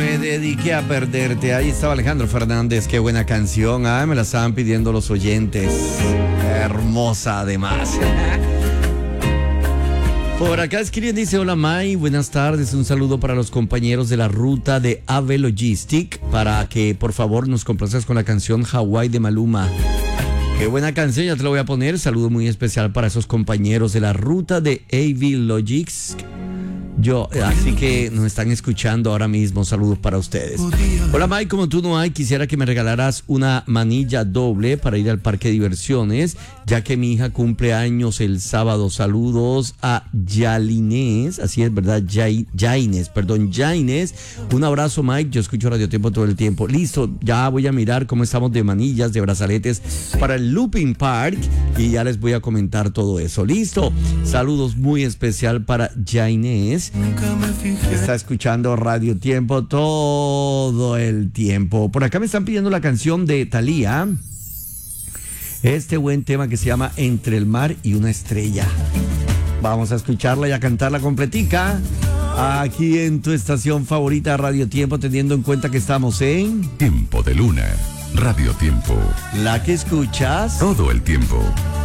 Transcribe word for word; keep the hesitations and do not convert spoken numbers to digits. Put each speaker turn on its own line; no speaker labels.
Me dediqué a perderte. Ahí estaba Alejandro Fernández. Qué buena canción. Ah, me la estaban pidiendo los oyentes. Hermosa además. Por acá escriben, dice: hola May, buenas tardes, un saludo para los compañeros de la ruta de Ave Logistic, para que por favor nos complazcas con la canción Hawaii de Maluma. Qué buena canción, ya te lo voy a poner. Saludo muy especial para esos compañeros de la ruta de A V Logistics. Yo, así que nos están escuchando ahora mismo. Saludos para ustedes. Hola Mike, como tú no hay, quisiera que me regalaras una manilla doble para ir al parque de diversiones, ya que mi hija cumple años el sábado. Saludos a Yalinés, así es, ¿verdad? Yainés, perdón, Yainés. Un abrazo Mike, yo escucho Radio Tiempo todo el tiempo. Listo, ya voy a mirar cómo estamos de manillas, de brazaletes para el Looping Park y ya les voy a comentar todo eso. Listo, saludos muy especial para Yainés, que está escuchando Radio Tiempo todo el tiempo. Por acá me están pidiendo la canción de Thalía, este buen tema que se llama Entre el mar y una estrella. Vamos a escucharla y a cantarla completica aquí en tu estación favorita Radio Tiempo, teniendo en cuenta que estamos en
Tiempo de Luna, Radio Tiempo.
La que escuchas
todo el tiempo.